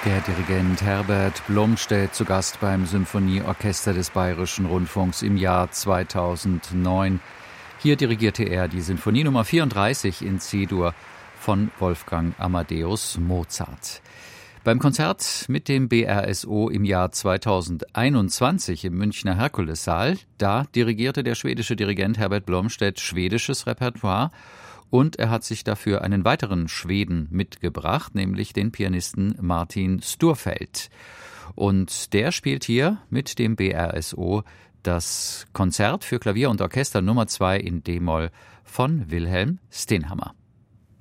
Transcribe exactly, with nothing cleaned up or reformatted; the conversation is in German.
Der Dirigent Herbert Blomstedt zu Gast beim Symphonieorchester des Bayerischen Rundfunks im Jahr zweitausendneun. Hier dirigierte er die Sinfonie Nummer vierunddreißig in C-Dur von Wolfgang Amadeus Mozart. Beim Konzert mit dem B R S O im Jahr zweitausendeinundzwanzig im Münchner Herkulessaal, da dirigierte der schwedische Dirigent Herbert Blomstedt schwedisches Repertoire. Und er hat sich dafür einen weiteren Schweden mitgebracht, nämlich den Pianisten Martin Sturfeldt. Und der spielt hier mit dem B R S O das Konzert für Klavier und Orchester Nummer zwei in D-Moll von Wilhelm Stenhammar.